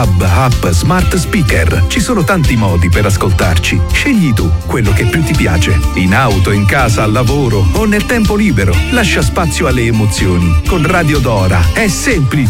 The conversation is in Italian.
App Smart Speaker. Ci sono tanti modi per ascoltarci. Scegli tu quello che più ti piace. In auto, in casa, al lavoro o nel tempo libero. Lascia spazio alle emozioni. Con Radio Dora è semplice.